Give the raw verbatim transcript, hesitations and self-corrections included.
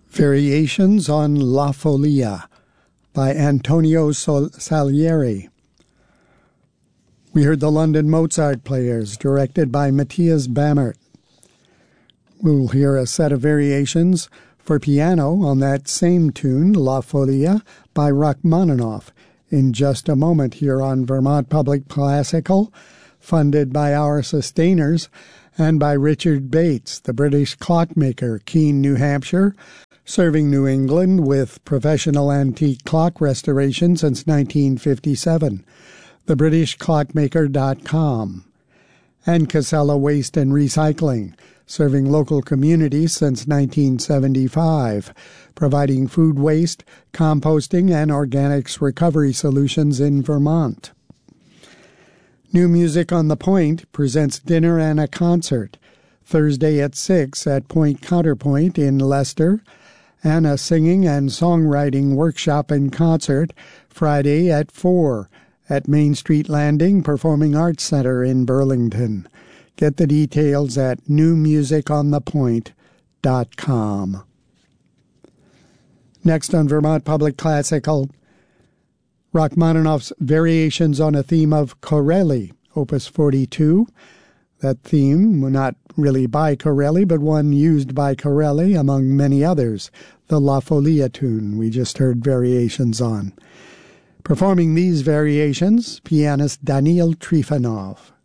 Variations on La Folia by Antonio Sol- Salieri. We heard the London Mozart Players, directed by Matthias Bammert. We'll hear a set of variations for piano on that same tune, La Folia, by Rachmaninoff, in just a moment here on Vermont Public Classical, funded by our sustainers and by Richard Bates, the British clockmaker, Keene, New Hampshire, serving New England with professional antique clock restoration since nineteen fifty-seven. the british clockmaker dot com. And Casella Waste and Recycling, serving local communities since nineteen seventy-five, providing food waste, composting, and organics recovery solutions in Vermont. New Music on the Point presents Dinner and a Concert, Thursday at six at Point Counterpoint in Leicester, and a singing and songwriting workshop and concert Friday at four at Main Street Landing Performing Arts Center in Burlington. Get the details at new music on the point dot com. Next on Vermont Public Classical, Rachmaninoff's Variations on a Theme of Corelli, Opus forty-two. That theme, not really by Corelli, but one used by Corelli among many others, the La Folia tune we just heard variations on. Performing these variations, pianist Daniil Trifonov.